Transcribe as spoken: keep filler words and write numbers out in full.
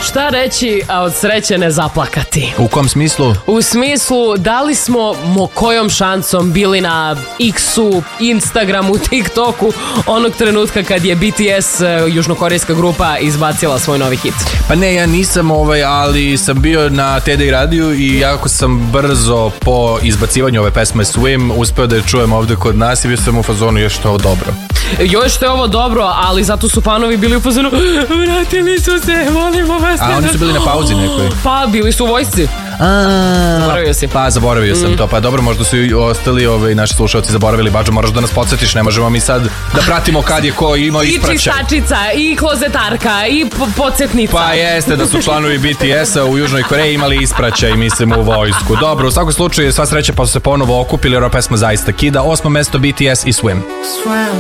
Šta reći, a od sreće ne zaplakati? U kom smislu? U smislu, da li smo mo kojom šancom bili na X-u, Instagramu, TikToku onog trenutka kad je B T S, južnokorejska grupa, izbacila svoj novi hit? Pa ne, ja nisam ovaj, ali sam bio na T D radiju i jako sam brzo po izbacivanju ove pesme Swim uspeo da je čujem ovde kod nas i bio sam u fazonu još to dobro. Još što je ovo dobro, ali zato su fanovi bili u fazonu vratili su se, volimo vas. A oni su bili na pauzi nekoj? Pa, bili su u vojsci. A, zaboravio si. Pa, zaboravio sam mm. to. Pa dobro, možda su i ostali ovaj, naši slušalci zaboravili. Bađo, moraš da nas podsjetiš, ne možemo mi sad da pratimo kad je ko imao ispraćaj. I čistačica, i klozetarka, i podsjetnica. Pa jeste da su članovi B T S-a u Južnoj Koreji imali ispraćaj, mislim, u vojsku. Dobro, u svakom slučaju sva sreća pa su se ponovo okupili, jer ova pesma zaista kida. Osmo mesto B T S i Swim.